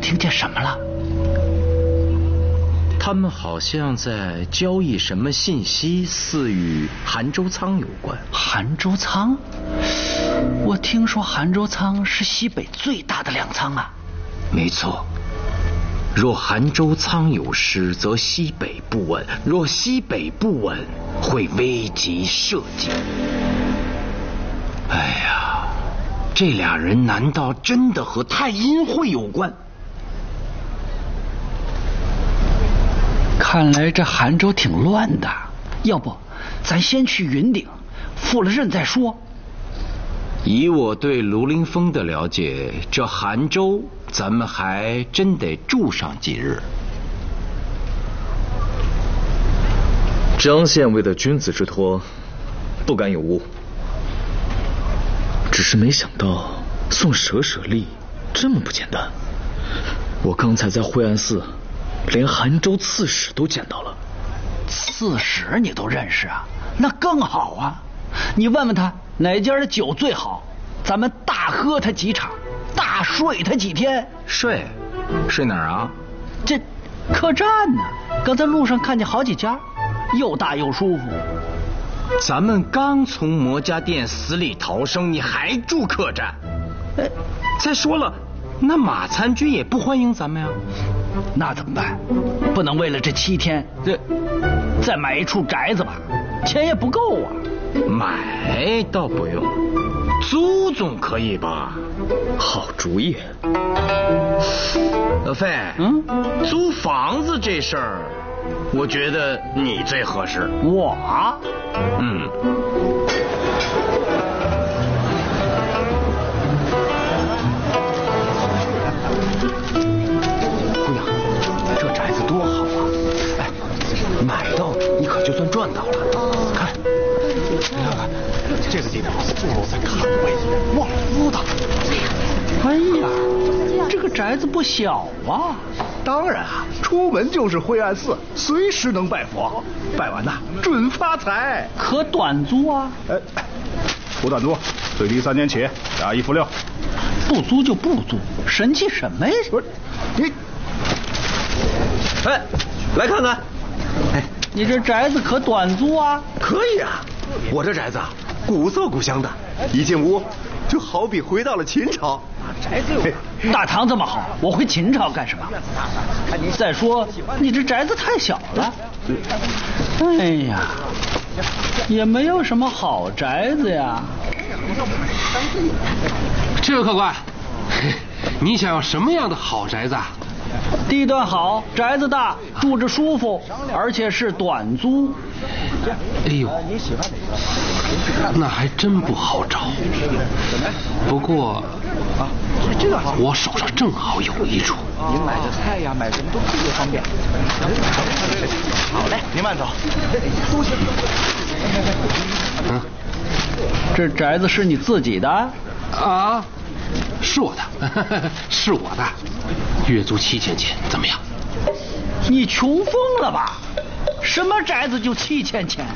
听见什么了？ 他们好像在交易什么信息，似与韩州仓有关。 韩州仓？我听说韩州仓是西北最大的粮仓啊。 没错，若韩州仓有失，则西北不稳；若西北不稳，会危及社稷。哎呀，这俩人难道真的和太阴会有关？ 看来这韩州挺乱的，要不咱先去云顶赴了任再说。 以我对卢凌风的了解，这韩州咱们还真得住上几日。 张县尉的君子之托，不敢有误。只是没想到送舍利这么不简单。我刚才在惠安寺，连韩州刺史都见到了。 刺史你都认识啊？那更好啊！你问问他哪家的酒最好，咱们大喝他几场，大睡他几天。 睡哪儿啊？ 这客栈呢？刚才路上看见好几家，又大又舒服。 咱们刚从魔家店死里逃生，你还住客栈？再说了，那马参军也不欢迎咱们呀。 那怎么办？不能为了这7天，再买一处宅子吧？钱也不够啊。 买倒不用，租总可以吧？ 好主意。 老费，租房子这事儿，我觉得你最合适。 我？姑娘，这宅子多好啊！哎，买到你可就算赚到了。看，你看，这个地方坐落在坎位，哇，屋大。哎呀，这个宅子不小啊！ 当然啊，出门就是惠安寺，随时能拜佛，拜完呐准发财。 可短租啊？ 不短租，最低3年起，押1付6。 不租就不租，神气什么呀？ 不是你， 来看看。 你这宅子可短租啊？ 可以啊，我这宅子古色古香的，一进屋就好比回到了秦朝。 宅子大唐这么好，我回秦朝干什么？再说你这宅子太小了。哎呀，也没有什么好宅子呀。 这位客官，你想要什么样的好宅子啊？ 地段好，宅子大，住着舒服，而且是短租。 哎呦，那还真不好找。不过我手上正好有一处。 您买的菜呀，买什么都特别方便。好嘞，您慢走。多谢。 这宅子是你自己的？ 啊，是我的，是我的。月租7000钱，怎么样？ 你穷疯了吧？什么宅子就7000钱？